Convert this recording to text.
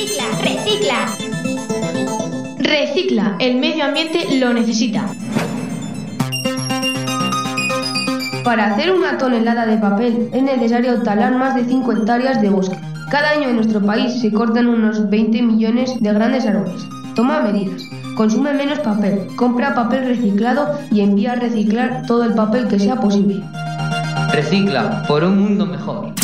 Recicla, recicla. Recicla, el medio ambiente lo necesita. Para hacer 1 tonelada de papel es necesario talar más de 5 hectáreas de bosque. Cada año en nuestro país se cortan unos 20 millones de grandes árboles. Toma medidas. Consume menos papel, compra papel reciclado y envía a reciclar todo el papel que sea posible. Recicla por un mundo mejor.